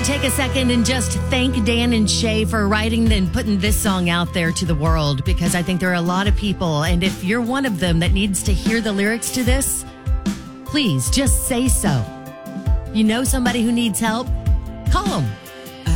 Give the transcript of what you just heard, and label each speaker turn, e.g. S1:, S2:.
S1: to take a second and just thank Dan and Shay for writing and putting this song out there to the world, because I think there are a lot of people, and if you're one of them that needs to hear the lyrics to this, please just say so. You know somebody who needs help? Call them.